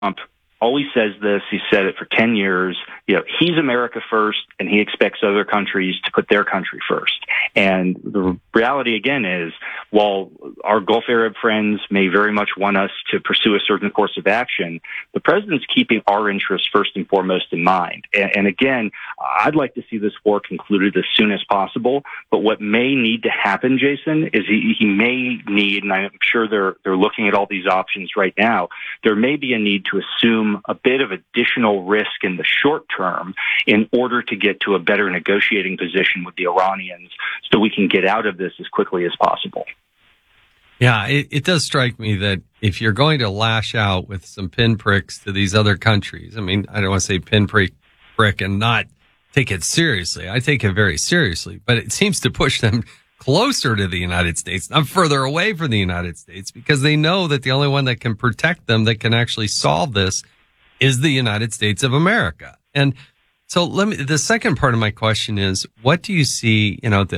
Trump always says this. He said it for 10 years. He's America first, and he expects other countries to put their country first. And the reality, again, is while our Gulf Arab friends may very much want us to pursue a certain course of action, the president's keeping our interests first and foremost in mind. And again, I'd like to see this war concluded as soon as possible. But what may need to happen, Jason, is he may need, and I'm sure they're looking at all these options right now, there may be a need to assume a bit of additional risk in the short term in order to get to a better negotiating position with the Iranians so we can get out of this as quickly as possible. Yeah, it does strike me that if you're going to lash out with some pinpricks to these other countries, I mean, I don't want to say pinprick and not take it seriously. I take it very seriously, but it seems to push them closer to the United States, not further away from the United States, because they know that the only one that can protect them, that can actually solve this, is the United States of America. And so the second part of my question is, what do you see,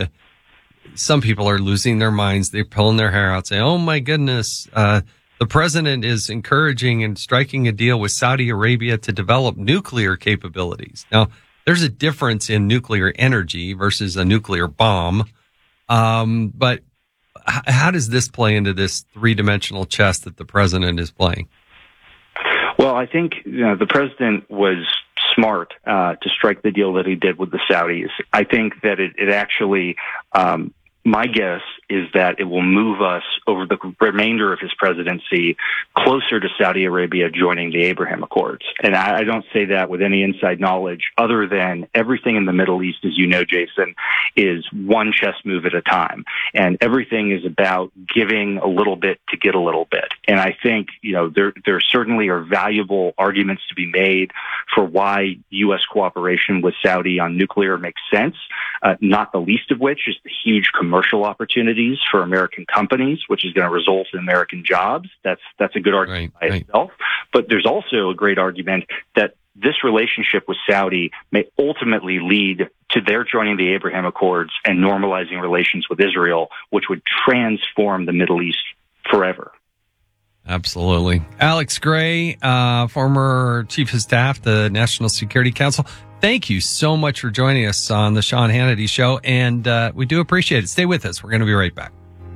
some people are losing their minds. They're pulling their hair out saying, oh my goodness, the president is encouraging and striking a deal with Saudi Arabia to develop nuclear capabilities. Now, there's a difference in nuclear energy versus a nuclear bomb. But how does this play into this three-dimensional chess that the president is playing? Well, I think the president was smart to strike the deal that he did with the Saudis. I think that it actually, my guess is that it will move us over the remainder of his presidency closer to Saudi Arabia joining the Abraham Accords. And I don't say that with any inside knowledge other than everything in the Middle East, as you know, Jason, is one chess move at a time. And everything is about giving a little bit to get a little bit. And I think, there certainly are valuable arguments to be made for why U.S. cooperation with Saudi on nuclear makes sense, not the least of which is the huge commercial opportunities for American companies, which is going to result in American jobs. That's a good argument by itself. But there's also a great argument that this relationship with Saudi may ultimately lead to their joining the Abraham Accords and normalizing relations with Israel, which would transform the Middle East forever. Absolutely. Alex Gray, former Chief of Staff, the National Security Council. Thank you so much for joining us on the Sean Hannity Show, and we do appreciate it. Stay with us. We're going to be right back.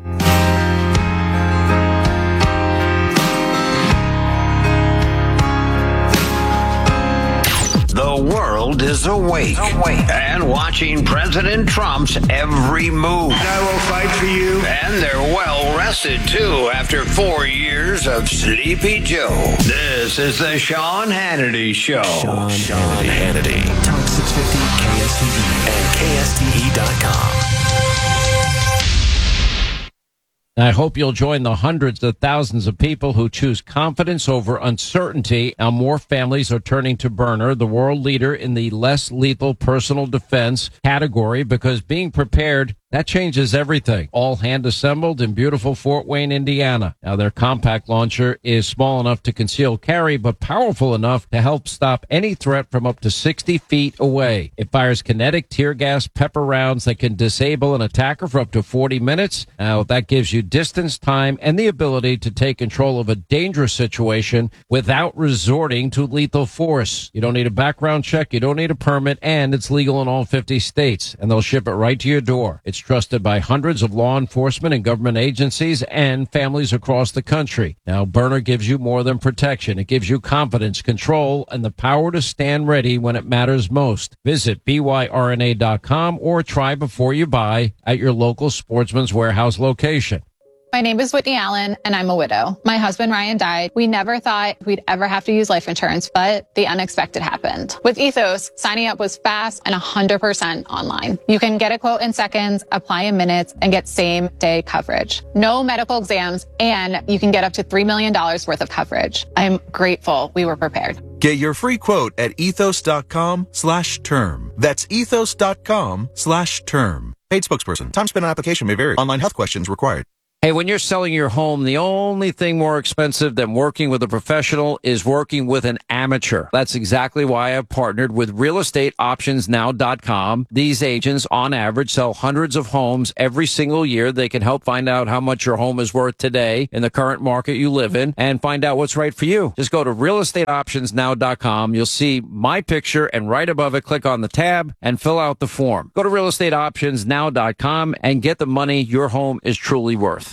The world is awake and watching President Trump's every move. I will fight for you. And they're well rested, too, after 4 years of Sleepy Joe. This is the Sean Hannity Show. Sean Hannity. Talk 650 KSTE and KSTE.com. I hope you'll join the hundreds of thousands of people who choose confidence over uncertainty. Now, more families are turning to Byrna, the world leader in the less lethal personal defense category, because being prepared, that changes everything. All hand assembled in beautiful Fort Wayne, Indiana. Now, their compact launcher is small enough to conceal carry, but powerful enough to help stop any threat from up to 60 feet away. It fires kinetic tear gas pepper rounds that can disable an attacker for up to 40 minutes. Now, that gives you distance, time, and the ability to take control of a dangerous situation without resorting to lethal force. You don't need a background check, you don't need a permit, and it's legal in all 50 states, and they'll ship it right to your door. It's trusted by hundreds of law enforcement and government agencies and families across the country. Now, Byrna gives you more than protection. It gives you confidence, control, and the power to stand ready when it matters most. Visit byrna.com or try before you buy at your local Sportsman's Warehouse location. My name is Whitney Allen, and I'm a widow. My husband, Ryan, died. We never thought we'd ever have to use life insurance, but the unexpected happened. With Ethos, signing up was fast and 100% online. You can get a quote in seconds, apply in minutes, and get same-day coverage. No medical exams, and you can get up to $3 million worth of coverage. I'm grateful we were prepared. Get your free quote at ethos.com/term. That's ethos.com/term. Paid spokesperson. Time spent on application may vary. Online health questions required. Hey, when you're selling your home, the only thing more expensive than working with a professional is working with an amateur. That's exactly why I've partnered with realestateoptionsnow.com. These agents, on average, sell hundreds of homes every single year. They can help find out how much your home is worth today in the current market you live in and find out what's right for you. Just go to realestateoptionsnow.com. You'll see my picture, and right above it, click on the tab and fill out the form. Go to realestateoptionsnow.com and get the money your home is truly worth.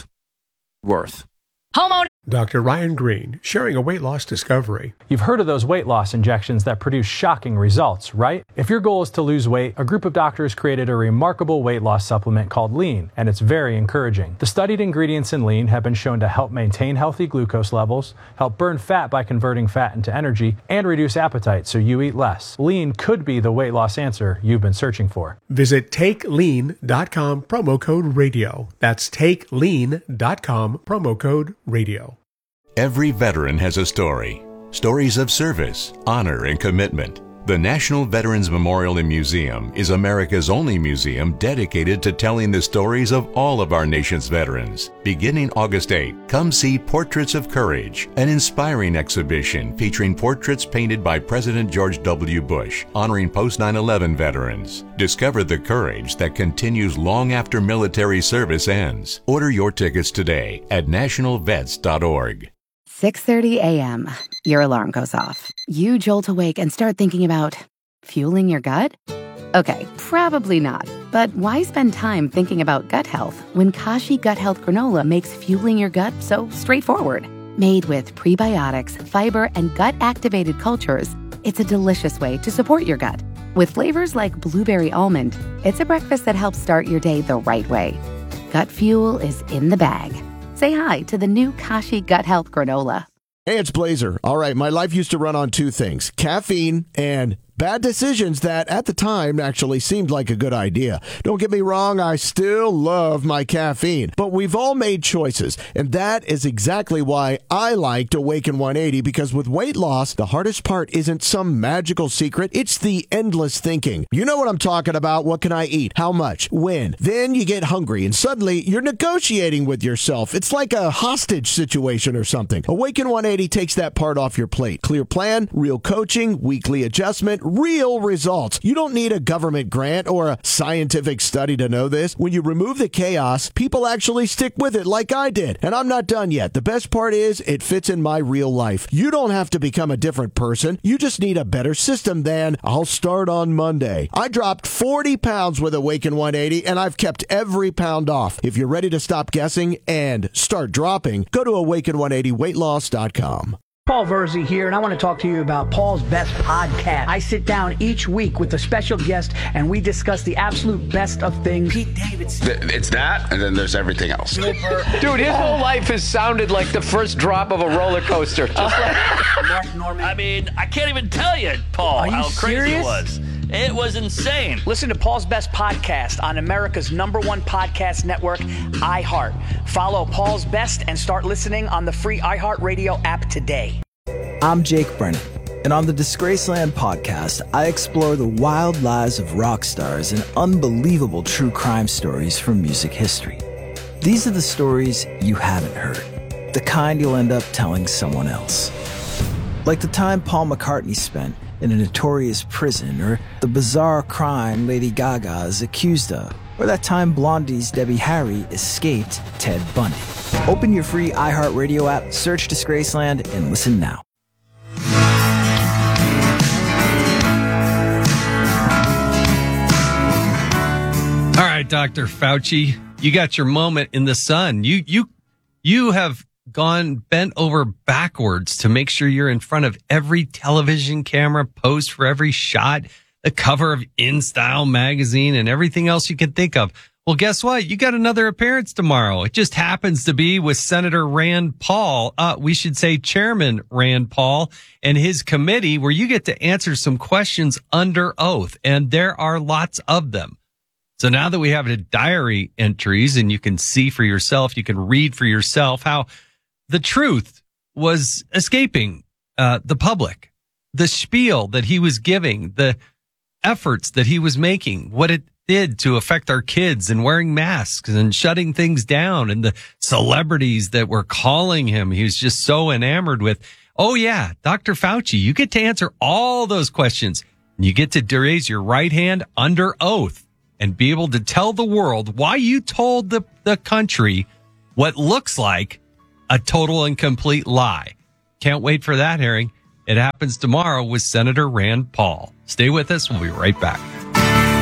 Homeowner. Dr. Ryan Green, sharing a weight loss discovery. You've heard of those weight loss injections that produce shocking results, right? If your goal is to lose weight, a group of doctors created a remarkable weight loss supplement called Lean, and it's very encouraging. The studied ingredients in Lean have been shown to help maintain healthy glucose levels, help burn fat by converting fat into energy, and reduce appetite so you eat less. Lean could be the weight loss answer you've been searching for. Visit TakeLean.com, promo code radio. That's TakeLean.com, promo code radio. Every veteran has a story. Stories of service, honor, and commitment. The National Veterans Memorial and Museum is America's only museum dedicated to telling the stories of all of our nation's veterans. Beginning August 8, come see Portraits of Courage, an inspiring exhibition featuring portraits painted by President George W. Bush, honoring post-9/11 veterans. Discover the courage that continues long after military service ends. Order your tickets today at nationalvets.org. 6:30 a.m. Your alarm goes off. You jolt awake and start thinking about fueling your gut? Okay, probably not. But why spend time thinking about gut health when Kashi Gut Health Granola makes fueling your gut so straightforward? Made with prebiotics, fiber, and gut-activated cultures, it's a delicious way to support your gut. With flavors like blueberry almond, it's a breakfast that helps start your day the right way. Gut fuel is in the bag. Say hi to the new Kashi Gut Health Granola. Hey, it's Blazer. All right, my life used to run on two things, caffeine and bad decisions that at the time actually seemed like a good idea. Don't get me wrong, I still love my caffeine, but we've all made choices, and that is exactly why I liked Awaken 180, because with weight loss, the hardest part isn't some magical secret, it's the endless thinking. You know what I'm talking about. What can I eat? How much? When? Then you get hungry, and suddenly you're negotiating with yourself. It's like a hostage situation or something. Awaken 180 takes that part off your plate. Clear plan, real coaching, weekly adjustment, real results. You don't need a government grant or a scientific study to know this. When you remove the chaos, people actually stick with it like I did. And I'm not done yet. The best part is it fits in my real life. You don't have to become a different person. You just need a better system than I'll start on Monday. I dropped 40 pounds with Awaken 180 and I've kept every pound off. If you're ready to stop guessing and start dropping, go to awaken180weightloss.com. Paul Verzi here, and I want to talk to you about Paul's Best Podcast. I sit down each week with a special guest, and we discuss the absolute best of things. Pete Davidson. It's that, and then there's everything else. Dude, his whole life has sounded like the first drop of a roller coaster. Just like Mark Norman. I mean, I can't even tell you, Paul, how crazy it was. It was insane. Listen to Paul's Best Podcast on America's #1 podcast network, iHeart. Follow Paul's Best and start listening on the free iHeartRadio app today. I'm Jake Brennan, and on the Disgraceland podcast, I explore the wild lives of rock stars and unbelievable true crime stories from music history. These are the stories you haven't heard, the kind you'll end up telling someone else. Like the time Paul McCartney spent in a notorious prison, or the bizarre crime Lady Gaga is accused of, or that time Blondie's Debbie Harry escaped Ted Bundy. Open your free iHeartRadio app, search Disgraceland, and listen now. All right, Dr. Fauci, you got your moment in the sun. You have gone bent over backwards to make sure you're in front of every television camera, posed for every shot, the cover of InStyle magazine, and everything else you can think of. Well, guess what? You got another appearance tomorrow. It just happens to be with Senator Rand Paul. We should say Chairman Rand Paul and his committee, where you get to answer some questions under oath. And there are lots of them. So now that we have the diary entries and you can see for yourself, you can read for yourself how the truth was escaping the public, the spiel that he was giving, the efforts that he was making, what it did to affect our kids and wearing masks and shutting things down and the celebrities that were calling him. He was just so enamored with, oh yeah, Dr. Fauci, you get to answer all those questions. And you get to raise your right hand under oath and be able to tell the world why you told the country what looks like a total and complete lie. Can't wait for that hearing. It happens tomorrow with Senator Rand Paul. Stay with us. We'll be right back.